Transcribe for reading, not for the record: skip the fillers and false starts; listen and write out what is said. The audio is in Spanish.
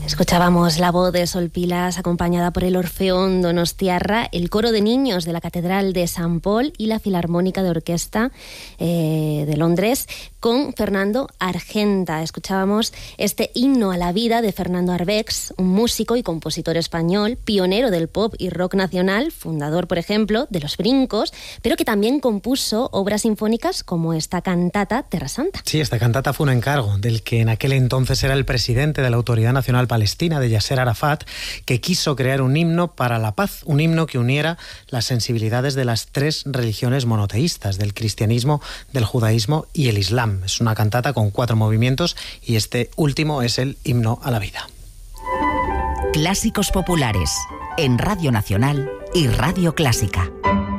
Escuchábamos la voz de Sol Pilas acompañada por el Orfeón Donostiarra, el coro de niños de la Catedral de San Paul y la Filarmónica de Orquesta de Londres con Fernando Argenta. Escuchábamos este himno a la vida de Fernando Arbex, un músico y compositor español, pionero del pop y rock nacional, fundador, por ejemplo, de Los Brincos, pero que también compuso obras sinfónicas como esta cantata Terra Santa. Sí, esta cantata fue un encargo del que en aquel entonces era el presidente de la Autoridad Nacional Palestina, de Yasser Arafat, que quiso crear un himno para la paz, un himno que uniera las sensibilidades de las tres religiones monoteístas, del cristianismo, del judaísmo y el islam. Es una cantata con 4 movimientos y este último es el himno a la vida. Clásicos populares en Radio Nacional y Radio Clásica.